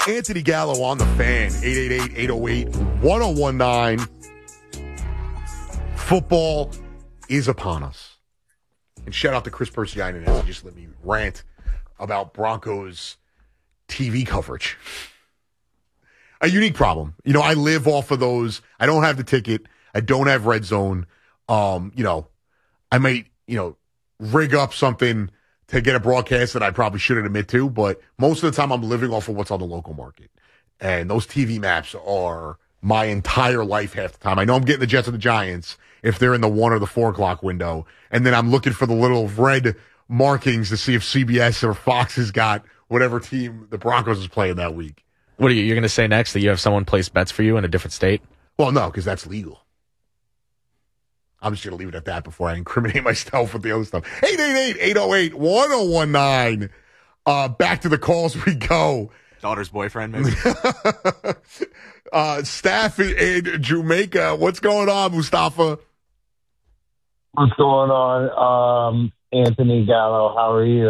Anthony Gallo on the Fan, 888-808-1019. Football is upon us. And shout out to Chris Persianen as he just let me rant about Broncos TV coverage. A unique problem. I live off of those. I don't have the ticket. I don't have Red Zone. I might, rig up something to get a broadcast that I probably shouldn't admit to, but most of the time I'm living off of what's on the local market. And those TV maps are my entire life half the time. I know I'm getting the Jets and the Giants if they're in the 1 or the 4 o'clock window. And then I'm looking for the little red markings to see if CBS or Fox has got whatever team the Broncos is playing that week. What are you're going to say next, that you have someone place bets for you in a different state? Well, no, because that's legal. I'm just going to leave it at that before I incriminate myself with the other stuff. 888-808-1019. Back to the calls we go. Daughter's boyfriend, maybe. Staff in Jamaica. What's going on, Mustafa? What's going on? Anthony Gallo, how are you?